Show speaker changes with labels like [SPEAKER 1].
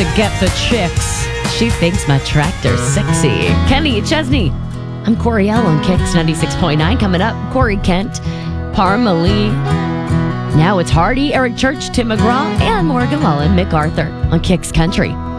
[SPEAKER 1] to get the chicks. She thinks my tractor's sexy. Kenny Chesney. I'm Coriel on Kicks 96.9. Coming up, Corey Kent, Parmalee. Now it's Hardy, Eric Church, Tim McGraw, and Morgan Wallen, MacArthur on Kicks Country.